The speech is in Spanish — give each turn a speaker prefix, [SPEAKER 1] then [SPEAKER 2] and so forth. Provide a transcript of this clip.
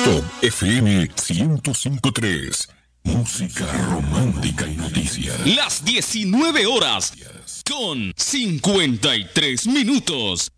[SPEAKER 1] Top FM 105.3. Música romántica y noticias.
[SPEAKER 2] Las 19 horas con 53 minutos.